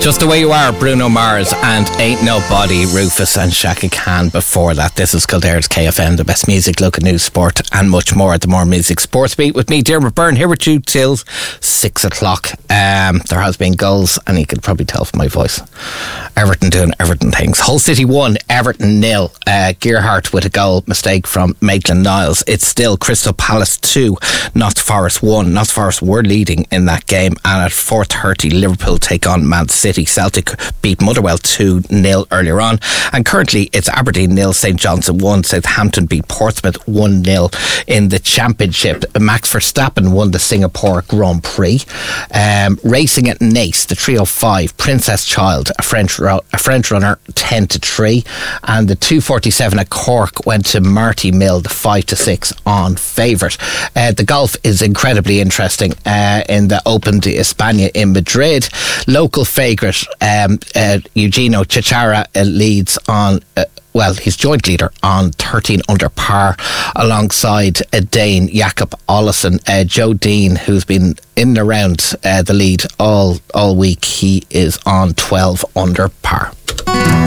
Just the Way You Are, Bruno Mars, and Ain't Nobody, Rufus and Shaka Khan before that. This is Kildare's KFM, the best music, local news, sport and much more at the More Music Sports Beat with me, Dermot Byrne, here with you till 6 o'clock. There has been goals, and you can probably tell from my voice. Everton doing Everton things. Hull City 1, Everton 0. Gearhart with a goal mistake from Maitland-Niles. It's still Crystal Palace 2, Notts Forest 1. Notts Forest were leading in that game, and at 4:30 Liverpool take on Man City. Celtic beat Motherwell 2-0 earlier on, and currently it's Aberdeen 0, St Johnstone 1. Southampton beat Portsmouth 1-0 in the Championship. Max Verstappen won the Singapore Grand Prix. Racing at Nice, the 305, Princess Child, a French runner, 10-3, and the 247 at Cork went to Marty Mill, the 5-6 on favourite. The golf is incredibly interesting in the Open de España in Madrid. Local favourite Eugenio Chichara leads on he's joint leader on 13 under par alongside Dane Jakob Olesen. Joe Dean, who's been in and around the lead all week, he is on 12 under par.